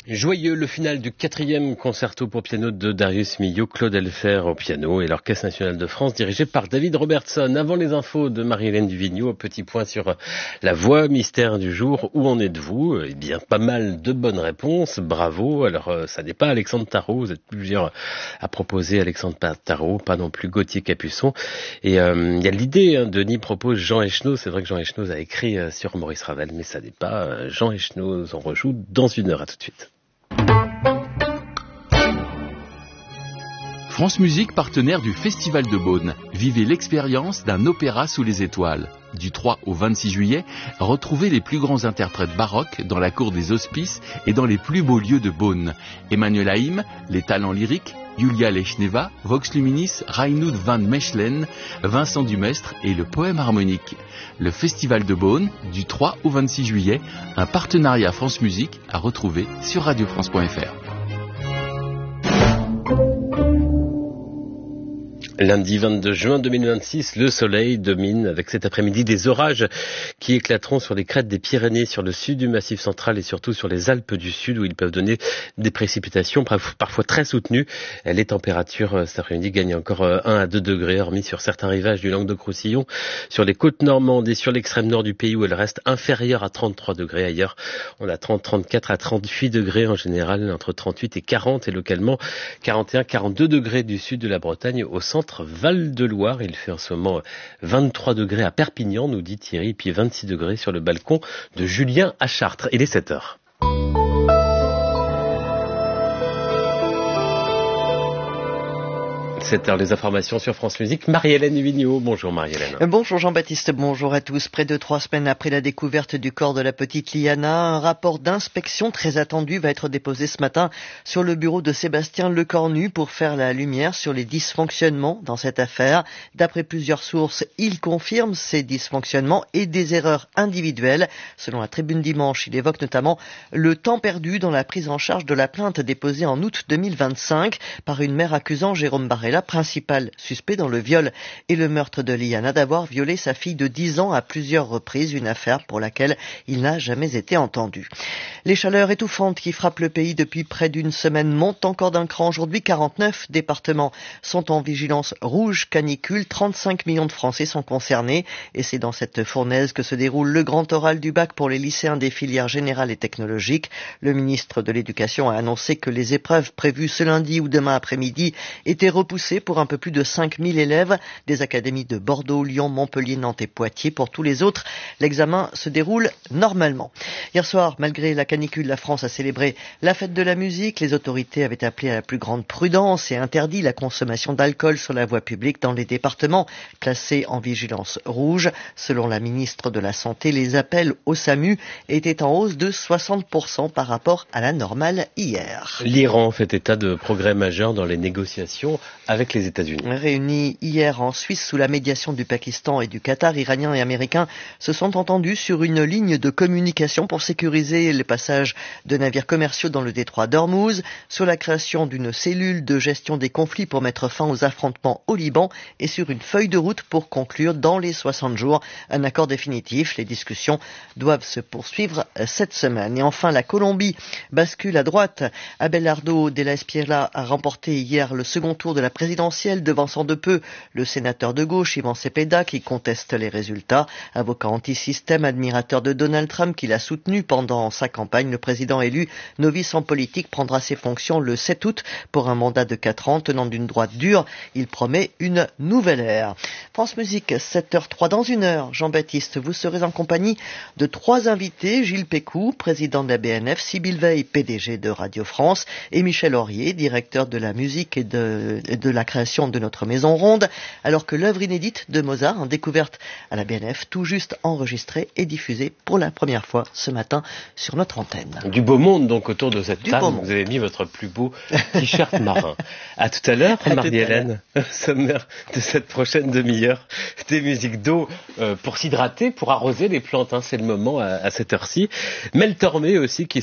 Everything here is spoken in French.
Joyeux, le final du 4e concerto pour piano de Darius Milhaud, Claude Elfer au piano et l'Orchestre National de France dirigé par David Robertson. Avant les infos de Marie-Hélène Duvigneau, petit point sur la voix mystère du jour. Où en êtes-vous? Eh bien, pas mal de bonnes réponses. Bravo. Alors, ça n'est pas Alexandre Tarot. Vous êtes plusieurs à proposer Alexandre Tarot, pas non plus Gauthier Capuçon. Et il y a l'idée, Denis propose Jean Echenoz. C'est vrai que Jean Echenoz a écrit sur Maurice Ravel, mais ça n'est pas Jean Echenoz. On rejoue dans une heure. À tout de suite. France Musique, partenaire du Festival de Beaune. Vivez l'expérience d'un opéra sous les étoiles. Du 3 au 26 juillet, retrouvez les plus grands interprètes baroques dans la cour des Hospices et dans les plus beaux lieux de Beaune. Emmanuel Haïm, les talents lyriques, Julia Lechneva, Vox Luminis, Reinoud van Mechelen, Vincent Dumestre et le poème harmonique. Le Festival de Beaune, du 3 au 26 juillet, un partenariat France Musique à retrouver sur radiofrance.fr. Lundi 22 juin 2026, le soleil domine avec cet après-midi des orages qui éclateront sur les crêtes des Pyrénées, sur le sud du Massif central et surtout sur les Alpes du Sud où ils peuvent donner des précipitations parfois très soutenues. Les températures cet après-midi gagnent encore 1 à 2 degrés, hormis sur certains rivages du Languedoc-Roussillon, sur les côtes normandes et sur l'extrême nord du pays où elles restent inférieures à 33 degrés. Ailleurs, on a 30, 34 à 38 degrés en général, entre 38 et 40 et localement 41, 42 degrés du sud de la Bretagne au centre Val-de-Loire. Il fait en ce moment 23 degrés à Perpignan, nous dit Thierry, puis 26 degrés sur le balcon de Julien à Chartres. Il est 7 heures. 7h, les informations sur France Musique. Marie-Hélène Duvigneau. Bonjour Marie-Hélène. Bonjour Jean-Baptiste, bonjour à tous. Près de 3 semaines après la découverte du corps de la petite Liana, un rapport d'inspection très attendu va être déposé ce matin sur le bureau de Sébastien Lecornu pour faire la lumière sur les dysfonctionnements dans cette affaire. D'après plusieurs sources, il confirme ces dysfonctionnements et des erreurs individuelles. Selon la Tribune Dimanche, il évoque notamment le temps perdu dans la prise en charge de la plainte déposée en août 2025 par une mère accusant Jérôme Barella, principal suspect dans le viol et le meurtre de Liana, d'avoir violé sa fille de 10 ans à plusieurs reprises, une affaire pour laquelle il n'a jamais été entendu. Les chaleurs étouffantes qui frappent le pays depuis près d'une semaine montent encore d'un cran. Aujourd'hui, 49 départements sont en vigilance rouge canicule, 35 millions de Français sont concernés et c'est dans cette fournaise que se déroule le grand oral du bac pour les lycéens des filières générales et technologiques. Le ministre de l'Éducation a annoncé que les épreuves prévues ce lundi ou demain après-midi étaient repoussées pour un peu plus de 5000 élèves des académies de Bordeaux, Lyon, Montpellier, Nantes et Poitiers. Pour tous les autres, l'examen se déroule normalement. Hier soir, malgré la canicule, la France a célébré la fête de la musique. Les autorités avaient appelé à la plus grande prudence et interdit la consommation d'alcool sur la voie publique dans les départements classés en vigilance rouge. Selon la ministre de la Santé, les appels au SAMU étaient en hausse de 60% par rapport à la normale hier. L'Iran fait état de progrès majeurs dans les négociations avec les États-Unis. Réunis hier en Suisse sous la médiation du Pakistan et du Qatar, Iraniens et Américains se sont entendus sur une ligne de communication pour sécuriser le passage de navires commerciaux dans le détroit d'Ormuz, sur la création d'une cellule de gestion des conflits pour mettre fin aux affrontements au Liban et sur une feuille de route pour conclure dans les 60 jours un accord définitif. Les discussions doivent se poursuivre cette semaine. Et enfin, la Colombie bascule à droite. Abelardo de la Espriella a remporté hier le second tour de la présidentielle, devançant de peu le sénateur de gauche Ivan Cepeda qui conteste les résultats. Avocat anti-système, admirateur de Donald Trump qui l'a soutenu pendant sa campagne, le président élu, novice en politique, prendra ses fonctions le 7 août pour un mandat de 4 ans. Tenant d'une droite dure, il promet une nouvelle ère. France Musique, 7h03. Dans une heure, Jean-Baptiste, vous serez en compagnie de 3 invités: Gilles Pécou, président de la BNF, Sybille Veil, PDG de Radio France, et Michel Aurier, directeur de la musique et de la création de notre Maison Ronde, alors que l'œuvre inédite de Mozart, en découverte à la BNF, tout juste enregistrée et diffusée pour la première fois ce matin sur notre antenne. Du beau monde donc autour de cette table. Vous avez mis votre plus beau t-shirt marin. À tout à l'heure, Marie-Hélène. Sommaire de cette prochaine demi-heure, des musiques d'eau pour s'hydrater, pour arroser les plantes. C'est le moment à cette heure-ci. Mel Tormé aussi qui